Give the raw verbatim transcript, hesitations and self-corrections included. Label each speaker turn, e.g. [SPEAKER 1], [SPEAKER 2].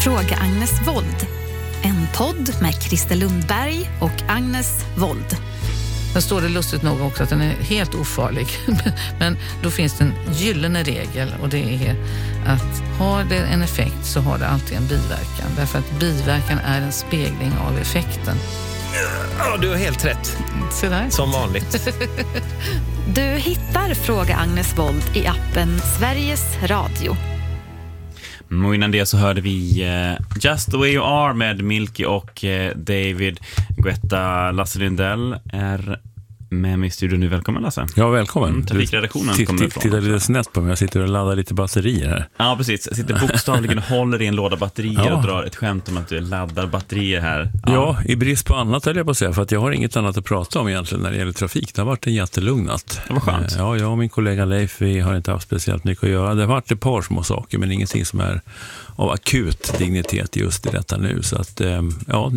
[SPEAKER 1] Fråga Agnes Wold. En podd med Christer Lundberg och Agnes Wold.
[SPEAKER 2] Där står det lustigt nog också att den är helt ofarlig. Men då finns det en gyllene regel, och det är att har det en effekt så har det alltid en biverkan. Därför att biverkan är en spegling av effekten.
[SPEAKER 3] Ja, du har helt rätt.
[SPEAKER 2] Så där.
[SPEAKER 3] Som vanligt.
[SPEAKER 1] Du hittar Fråga Agnes Wold i appen Sveriges Radio.
[SPEAKER 4] Och innan det så hörde vi uh, Just the way you are med Milky och uh, David Guetta. Lasse Lindell är med mig i studion nu. Välkommen, Lasse.
[SPEAKER 5] Ja, välkommen.
[SPEAKER 4] Mm, trafikredaktionen
[SPEAKER 5] t-
[SPEAKER 4] kommer
[SPEAKER 5] t-
[SPEAKER 4] ifrån.
[SPEAKER 5] Titta lite snett på mig. Jag sitter och laddar lite batterier här.
[SPEAKER 4] Ja, precis. Jag sitter bokstavligen och håller i en låda batterier ja. och drar ett skämt om att du laddar batterier här. Ja,
[SPEAKER 5] ja i brist på annat höll jag på att säga. För att jag har inget annat att prata om egentligen när det gäller trafik. Det har varit en jättelugnat.
[SPEAKER 4] Det var skönt.
[SPEAKER 5] Ja, jag och min kollega Leif, vi har inte haft speciellt mycket att göra. Det har varit ett par små saker, men ingenting som är av akut dignitet just i detta nu. Så att, ja,